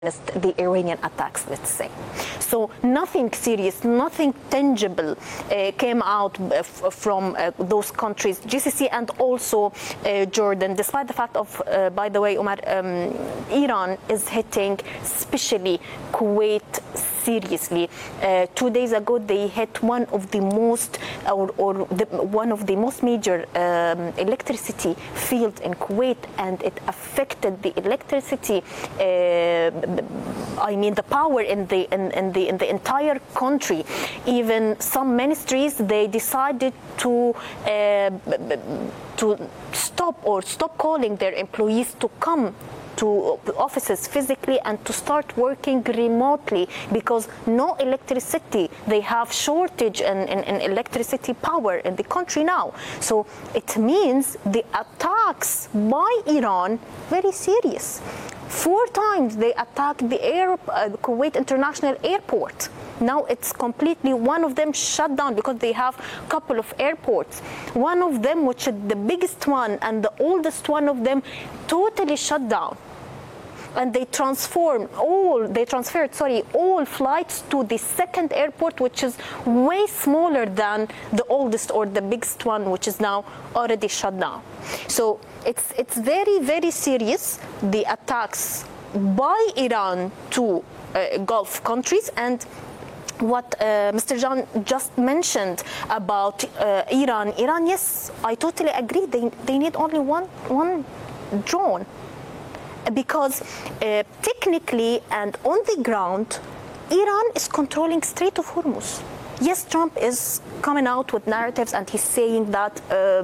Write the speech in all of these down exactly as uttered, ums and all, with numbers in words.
the Iranian attacks, let's say. So nothing serious, nothing tangible uh, came out f- from uh, those countries, G C C and also uh, Jordan, despite the fact of, uh, by the way, Omar, um, Iran is hitting especially Kuwait seriously. Uh, two days ago, they hit one of the most, or, or the, one of the most major um, electricity fields in Kuwait, and it affected the electricity. Uh, I mean, the power in the in, in the in the entire country. Even some ministries, they decided to uh, to stop or stop calling their employees to come to offices physically and to start working remotely because no electricity. They have shortage in, in, in electricity power in the country now. So it means the attacks by Iran very serious. Four times they attacked the air, uh, Kuwait International Airport. Now it's completely, one of them shut down because they have a couple of airports. One of them, which is the biggest one and the oldest one of them, totally shut down. And they transformed all, they transferred, sorry, all flights to the second airport, which is way smaller than the oldest or the biggest one, which is now already shut down. So it's it's very, very serious, the attacks by Iran to uh, Gulf countries. And what uh, Mister John just mentioned about uh, Iran, Iran, yes, I totally agree. They they need only one one drone. Because uh, technically and on the ground, Iran is controlling Strait of Hormuz. Yes, Trump is coming out with narratives and he's saying that uh,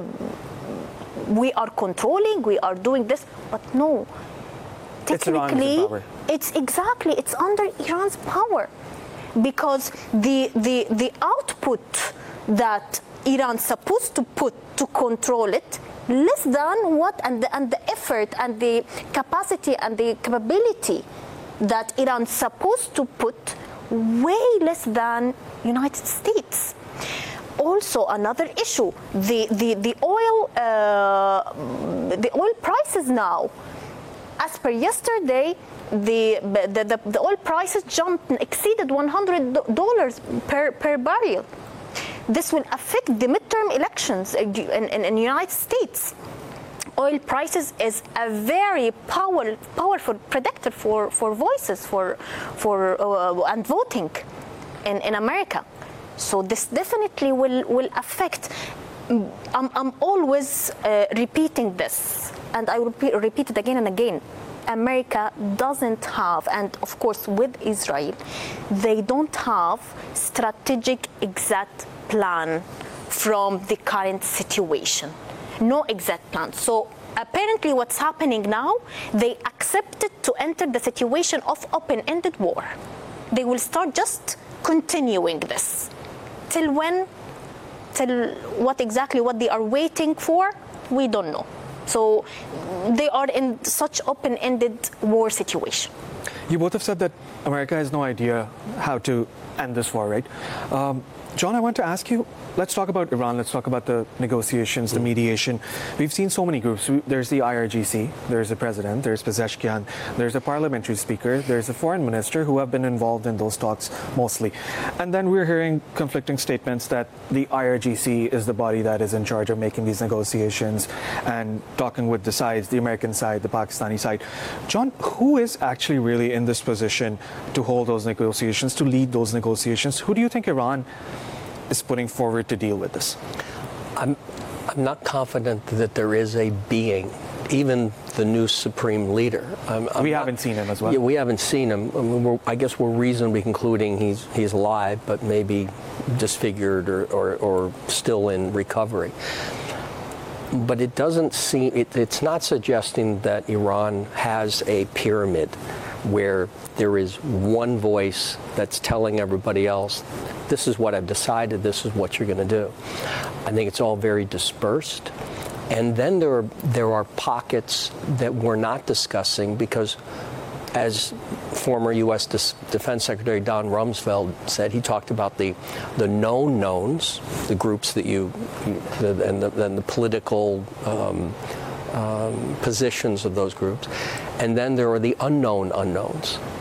we are controlling, we are doing this, but no. Technically, it's, it's exactly, it's under Iran's power. Because the, the, the output that Iran's supposed to put to control it, less than what, and the, and the effort and the capacity and the capability that Iran's supposed to put, way less than United States. Also, another issue, the the the oil uh, the oil prices now. As per yesterday, the the, the, the oil prices jumped and exceeded one hundred dollars per, per barrel. This will affect the midterm elections in the United States. Oil prices is a very power, powerful predictor for, for voices for, for uh, and voting in, in America. So this definitely will, will affect. I'm, I'm always uh, repeating this, and I will repeat, repeat it again and again. America doesn't have, and of course with Israel, they don't have strategic exact plan from the current situation. No exact plan. So apparently what's happening now, they accepted to enter the situation of open-ended war. They will start just continuing this. Till when? Till what exactly what they are waiting for? We don't know. So they are in such open-ended war situation. You both have said that America has no idea how to end this war, right? Um, John, I want to ask you, let's talk about Iran. Let's talk about the negotiations, the mediation. We've seen so many groups. There's the I R G C, there's the president, there's Pezeshkian, there's a parliamentary speaker, there's a foreign minister who have been involved in those talks mostly. And then we're hearing conflicting statements that the I R G C is the body that is in charge of making these negotiations and talking with the sides, the American side, the Pakistani side. John, who is actually really in this position to hold those negotiations, to lead those negotiations? Who do you think Iran is putting forward to deal with this? I'm, I'm not confident that there is a being, even the new supreme leader. I'm, I'm we not, haven't seen him as well. Yeah, we haven't seen him. I, mean, we're, I guess we're reasonably concluding he's he's alive, but maybe disfigured or, or, or still in recovery. But it doesn't seem, it, it's not suggesting that Iran has a pyramid where there is one voice that's telling everybody else, this is what I've decided, this is what you're going to do. I think it's all very dispersed. And then there are, there are pockets that we're not discussing because, as former U S Defense Secretary Don Rumsfeld said, he talked about the, the known knowns, the groups that you, the, and, the, and the political um, um, positions of those groups. And then there are the unknown unknowns.